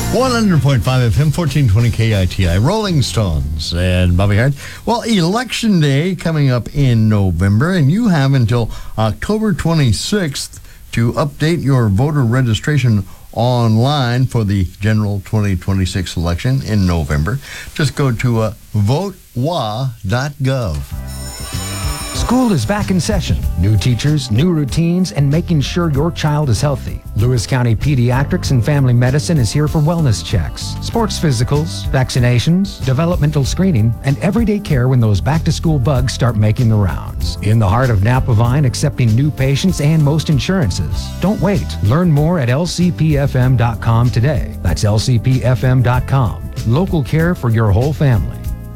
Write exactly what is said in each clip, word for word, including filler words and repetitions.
one hundred point five F M, fourteen twenty K I T I, Rolling Stones and Bobby Hart. Well, Election Day coming up in November, and you have until October twenty-sixth to update your voter registration online for the general twenty twenty-six election in November. Just go to uh, vote w a dot gov. School is back in session. New teachers, new routines, and making sure your child is healthy. Lewis County Pediatrics and Family Medicine is here for wellness checks, sports physicals, vaccinations, developmental screening, and everyday care when those back-to-school bugs start making the rounds. In the heart of Napa Vine, accepting new patients and most insurances. Don't wait. Learn more at L C P F M dot com today. That's L C P F M dot com. Local care for your whole family.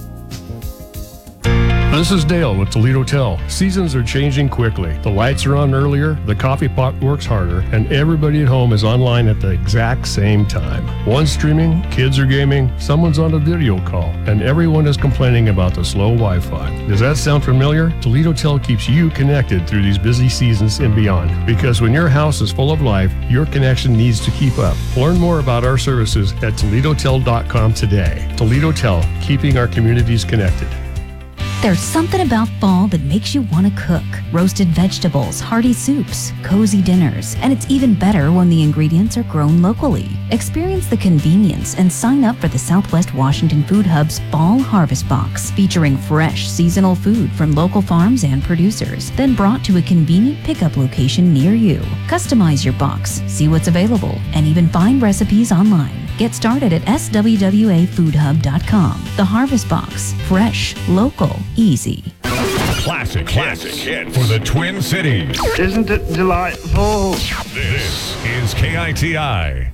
This is Dale with Toledo Tel. Seasons are changing quickly. The lights are on earlier, the coffee pot works harder, and everybody at home is online at the exact same time. One's streaming, kids are gaming, someone's on a video call, and everyone is complaining about the slow Wi-Fi. Does that sound familiar? Toledo Tel keeps you connected through these busy seasons and beyond. Because when your house is full of life, your connection needs to keep up. Learn more about our services at Toledo Tel dot com today. Toledo Tel, keeping our communities connected. There's something about fall that makes you want to cook. Roasted vegetables, hearty soups, cozy dinners, and it's even better when the ingredients are grown locally. Experience the convenience and sign up for the Southwest Washington Food Hub's Fall Harvest Box, featuring fresh, seasonal food from local farms and producers, then brought to a convenient pickup location near you. Customize your box, see what's available, and even find recipes online. Get started at S W W A food hub dot com. The Harvest Box. Fresh, local, easy. Classic, classic hit for the Twin Cities. Isn't it delightful? This is K I T I.